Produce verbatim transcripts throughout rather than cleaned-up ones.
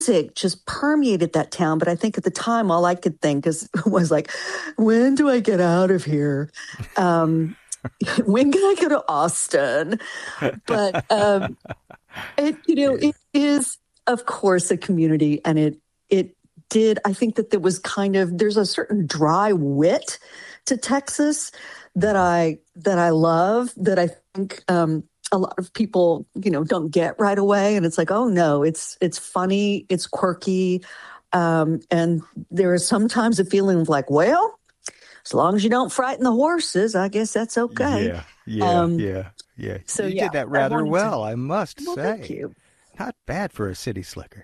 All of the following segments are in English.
music just permeated that town. But I think at the time, all I could think is was like, when do I get out of here? Um, when can I go to Austin? But um, it, you know, Yeah. it is, of course, a community, and it it did. I think that there was kind of there's a certain dry wit to Texas that I that I love that I think um, a lot of people you know don't get right away, and it's like, oh no, it's it's funny, it's quirky, um, and there is sometimes a feeling of like, well, as long as you don't frighten the horses, I guess that's okay. Yeah, yeah, Um, yeah, yeah. so You yeah, did that I rather wanted to. well, I must Well, thank say. you. Not bad for a city slicker.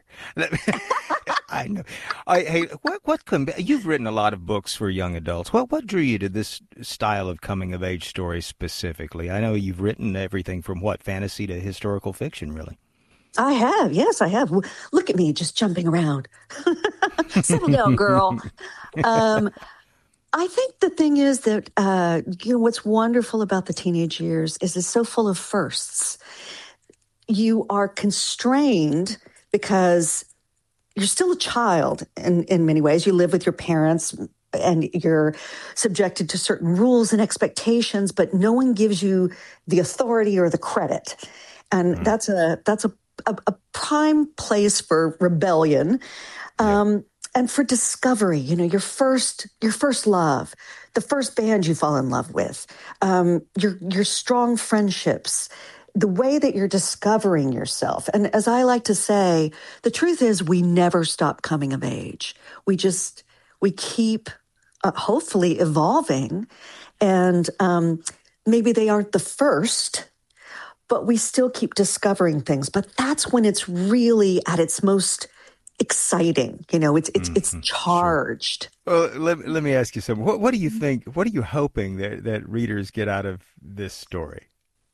I know. I hey, what what com- you've written a lot of books for young adults. What what drew you to this style of coming of age stories specifically? I know you've written everything from what fantasy to historical fiction, really. I have, yes, I have. Look at me just jumping around. Settle down, girl. Um, I think the thing is that uh, you know what's wonderful about the teenage years is it's so full of firsts. You are constrained because you're still a child in, in many ways. You live with your parents and you're subjected to certain rules and expectations, but no one gives you the authority or the credit. And Mm, that's a that's a, a, a prime place for rebellion, yeah. um, and for discovery. You know, your first your first love, the first band you fall in love with, um, your your strong friendships, the way that you're discovering yourself. And as I like to say, the truth is we never stop coming of age. We just we keep uh, hopefully evolving, and um, maybe they aren't the first, but we still keep discovering things. But that's when it's really at its most exciting. You know, it's it's it's Hmm. Sure. charged. Well, let, let me ask you something. What what do you think? What are you hoping that that readers get out of this story?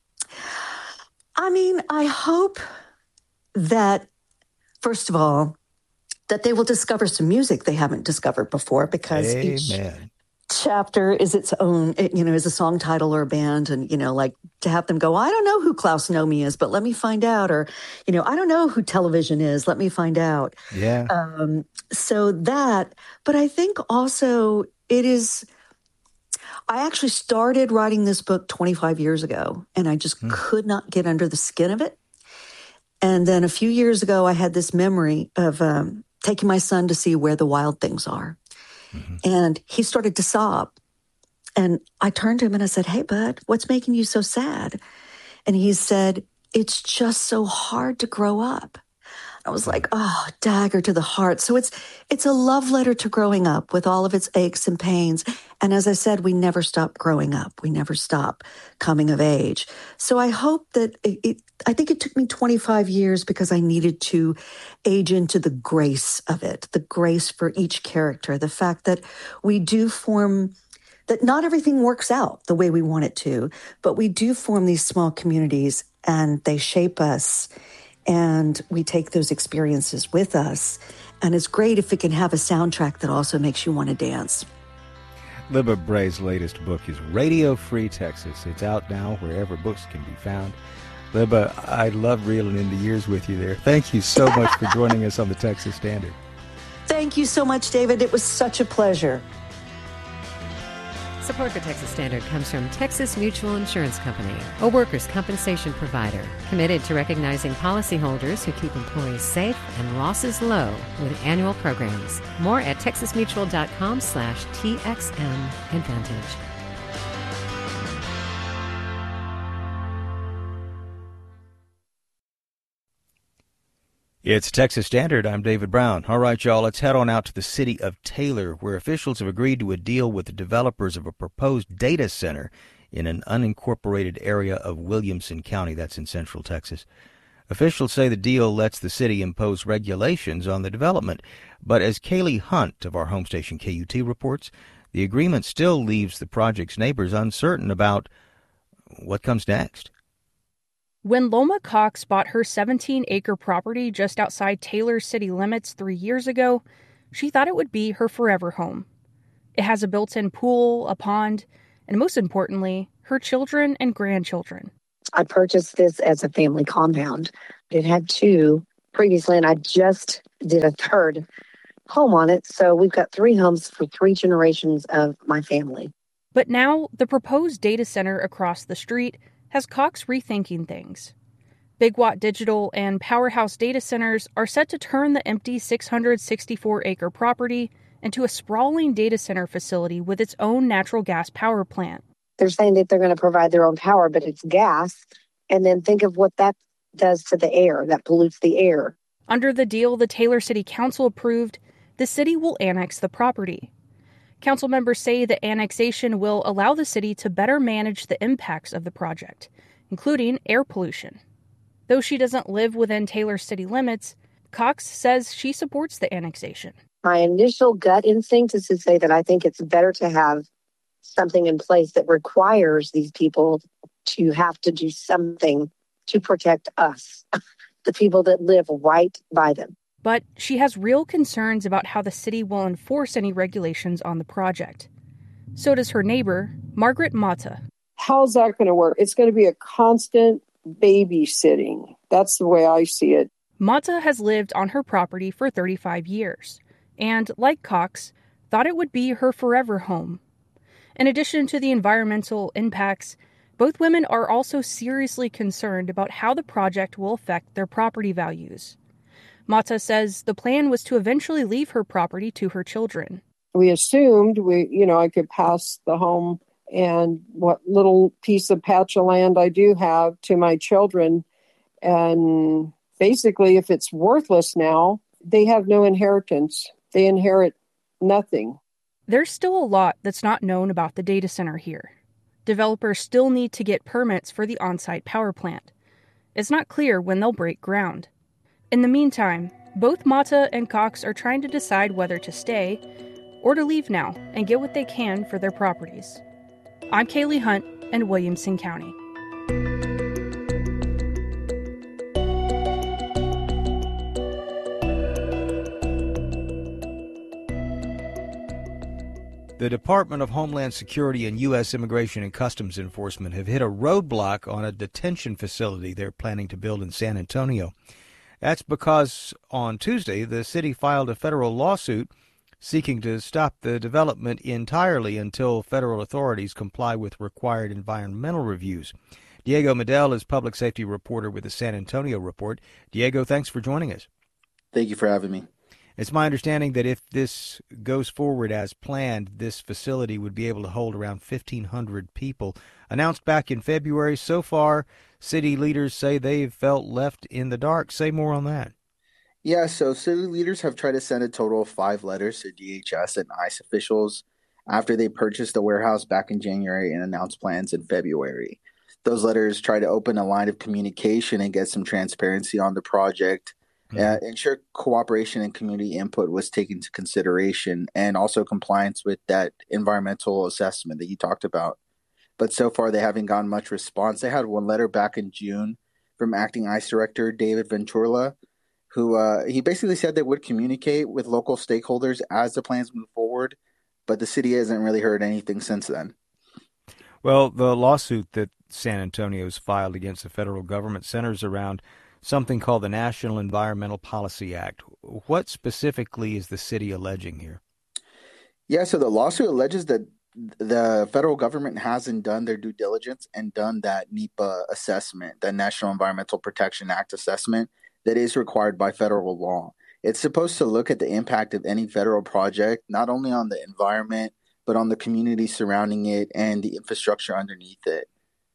I mean, I hope that first of all that they will discover some music they haven't discovered before because each Amen. chapter is its own, you know, is a song title or a band. And, you know, like to have them go, I don't know who Klaus Nomi is, but let me find out. Or, you know, I don't know who television is. Let me find out. Yeah. Um, so that, but I think also it is, I actually started writing this book twenty-five years ago and I just Hmm. could not get under the skin of it. And then a few years ago, I had this memory of um, taking my son to see Where the Wild Things Are. Hmm. And he started to sob. And I turned to him and I said, Hey, bud, what's making you so sad? And he said, It's just so hard to grow up. I was Hmm. like, oh, dagger to the heart. So it's it's a love letter to growing up with all of its aches and pains. And as I said, we never stop growing up. We never stop coming of age. So I hope that it, it I think it took me twenty-five years because I needed to age into the grace of it, the grace for each character, the fact that we do form that not everything works out the way we want it to, but we do form these small communities and they shape us and we take those experiences with us. And it's great if it can have a soundtrack that also makes you want to dance. Libba Bray's latest book is Radio Free Texas. It's out now wherever books can be found. Libba, I love reeling into years with you there. Thank you so much for joining us on the Texas Standard. Thank you so much, David. It was such a pleasure. Support for Texas Standard comes from Texas Mutual Insurance Company, a workers' compensation provider committed to recognizing policyholders who keep employees safe and losses low with annual programs. More at texasmutual.com slash TXM Advantage. It's Texas Standard. I'm David Brown. All right, y'all, let's head on out to the city of Taylor, where officials have agreed to a deal with the developers of a proposed data center in an unincorporated area of Williamson County. That's in central Texas. Officials say the deal lets the city impose regulations on the development. But as Kaylee Hunt of our home station K U T reports, the agreement still leaves the project's neighbors uncertain about what comes next. When Loma Cox bought her seventeen-acre property just outside Taylor's city limits three years ago, she thought it would be her forever home. It has a built-in pool, a pond, and most importantly, her children and grandchildren. I purchased this as a family compound. It had two previously, and I just did a third home on it. So we've got three homes for three generations of my family. But now the proposed data center across the street has Cox rethinking things. Big Watt Digital and Powerhouse Data Centers are set to turn the empty six hundred sixty-four acre property into a sprawling data center facility with its own natural gas power plant. They're saying that they're going to provide their own power, but it's gas. And then think of what that does to the air, that pollutes the air. Under the deal the Taylor City Council approved, the city will annex the property. Council members say the annexation will allow the city to better manage the impacts of the project, including air pollution. Though she doesn't live within Taylor city limits, Cox says she supports the annexation. My initial gut instinct is to say that I think it's better to have something in place that requires these people to have to do something to protect us, the people that live right by them. But she has real concerns about how the city will enforce any regulations on the project. So does her neighbor, Margaret Mata. How's that going to work? It's going to be a constant babysitting. That's the way I see it. Mata has lived on her property for thirty-five years, and like Cox, thought it would be her forever home. In addition to the environmental impacts, both women are also seriously concerned about how the project will affect their property values. Mata says the plan was to eventually leave her property to her children. We assumed we, you know, I could pass the home and what little piece of patch of land I do have to my children. And basically, if it's worthless now, they have no inheritance. They inherit nothing. There's still a lot that's not known about the data center here. Developers still need to get permits for the on-site power plant. It's not clear when they'll break ground. In the meantime, both Mata and Cox are trying to decide whether to stay or to leave now and get what they can for their properties. I'm Kaylee Hunt in Williamson County. The Department of Homeland Security and U S Immigration and Customs Enforcement have hit a roadblock on a detention facility they're planning to build in San Antonio. That's because on Tuesday, the city filed a federal lawsuit seeking to stop the development entirely until federal authorities comply with required environmental reviews. Diego Medel is public safety reporter with the San Antonio Report. Diego, thanks for joining us. Thank you for having me. It's my understanding that if this goes forward as planned, this facility would be able to hold around fifteen hundred people. Announced back in February, so far, city leaders say they've felt left in the dark. Say more on that. Yeah, so city leaders have tried to send a total of five letters to D H S and ICE officials after they purchased the warehouse back in January and announced plans in February. Those letters try to open a line of communication and get some transparency on the project. Uh, ensure cooperation and community input was taken into consideration, and also compliance with that environmental assessment that you talked about. But so far, they haven't gotten much response. They had one letter back in June from acting ICE Director David Venturla, who uh, he basically said they would communicate with local stakeholders as the plans move forward, but the city hasn't really heard anything since then. Well, the lawsuit that San Antonio's filed against the federal government centers around something called the National Environmental Policy Act. What specifically is the city alleging here? Yeah, so the lawsuit alleges that the federal government hasn't done their due diligence and done that NEPA assessment, the National Environmental Protection Act assessment that is required by federal law. It's supposed to look at the impact of any federal project, not only on the environment, but on the community surrounding it and the infrastructure underneath it.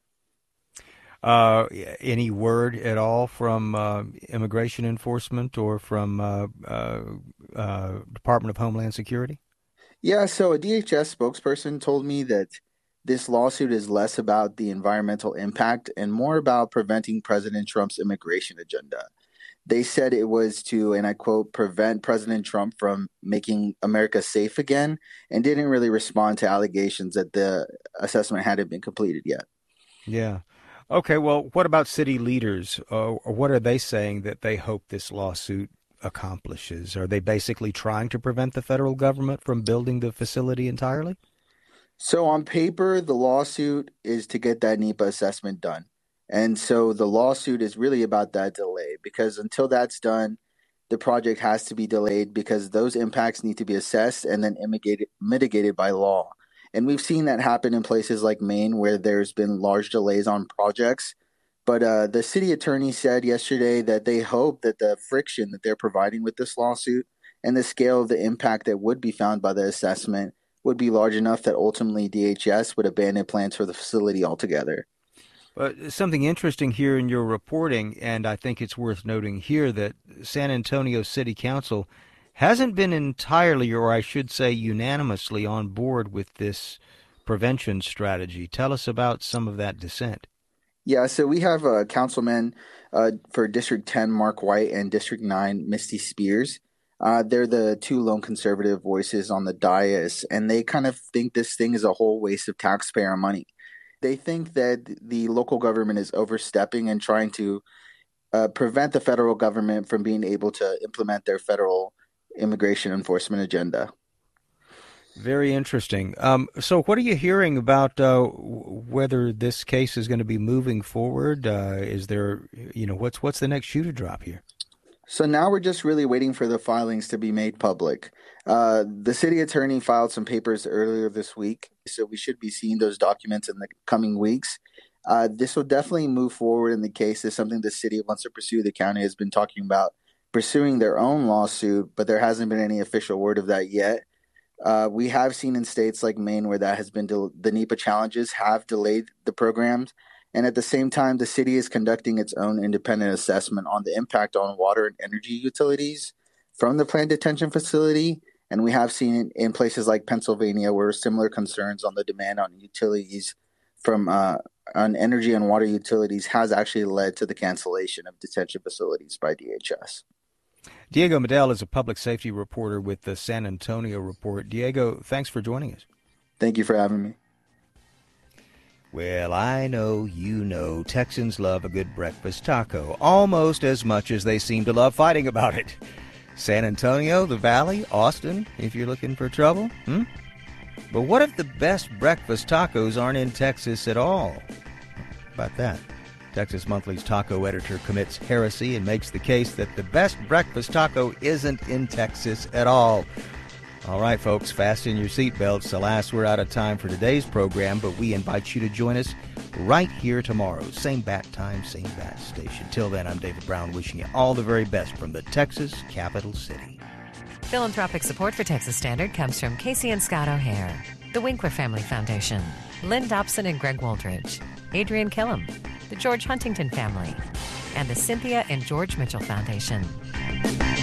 Uh, any word at all from uh, immigration enforcement or from uh, uh, uh, Department of Homeland Security? Yeah, so a D H S spokesperson told me that this lawsuit is less about the environmental impact and more about preventing President Trump's immigration agenda. They said it was to, and I quote, prevent President Trump from making America safe again, and didn't really respond to allegations that the assessment hadn't been completed yet. Yeah. Okay, well, what about city leaders? Uh, or what are they saying that they hope this lawsuit accomplishes? Are they basically trying to prevent the federal government from building the facility entirely? So on paper, the lawsuit is to get that NEPA assessment done. And so the lawsuit is really about that delay, because until that's done, the project has to be delayed because those impacts need to be assessed and then mitigated, mitigated by law. And we've seen that happen in places like Maine where there's been large delays on projects. But uh, the city attorney said yesterday that they hope that the friction that they're providing with this lawsuit and the scale of the impact that would be found by the assessment would be large enough that ultimately D H S would abandon plans for the facility altogether. But something interesting here in your reporting, and I think it's worth noting here, that San Antonio City Council hasn't been entirely, or I should say unanimously, on board with this prevention strategy. Tell us about some of that dissent. Yeah, so we have a uh, councilman uh, for District ten, Mark White, and District nine, Misty Spears. Uh, they're the two lone conservative voices on the dais, and they kind of think this thing is a whole waste of taxpayer money. They think that the local government is overstepping and trying to uh, prevent the federal government from being able to implement their federal immigration enforcement agenda. Very interesting. Um, so what are you hearing about uh, whether this case is going to be moving forward? Uh, is there, you know, what's what's the next shoe to drop here? So now we're just really waiting for the filings to be made public. Uh, the city attorney filed some papers earlier this week, so we should be seeing those documents in the coming weeks. Uh, this will definitely move forward in the case. It's something the city wants to pursue. The county has been talking about pursuing their own lawsuit, but there hasn't been any official word of that yet. Uh, we have seen in states like Maine where that has been del- the NEPA challenges have delayed the programs. And at the same time, the city is conducting its own independent assessment on the impact on water and energy utilities from the planned detention facility. And we have seen it in places like Pennsylvania where similar concerns on the demand on utilities from uh, on energy and water utilities has actually led to the cancellation of detention facilities by D H S. Diego Medel is a public safety reporter with the San Antonio Report. Diego, thanks for joining us. Thank you for having me. Well, I know you know Texans love a good breakfast taco, almost as much as they seem to love fighting about it. San Antonio, the Valley, Austin, if you're looking for trouble. Hmm? But what if the best breakfast tacos aren't in Texas at all? How about that? Texas Monthly's taco editor commits heresy and makes the case that the best breakfast taco isn't in Texas at all. All right, folks, fasten your seatbelts. Alas, we're out of time for today's program, but we invite you to join us right here tomorrow. Same bat time, same bat station. Till then, I'm David Brown, wishing you all the very best from the Texas capital city. Philanthropic support for Texas Standard comes from Casey and Scott O'Hare, the Winkler Family Foundation, Lynn Dobson and Greg Waldridge, Adrian Killam, the George Huntington Family, and the Cynthia and George Mitchell Foundation.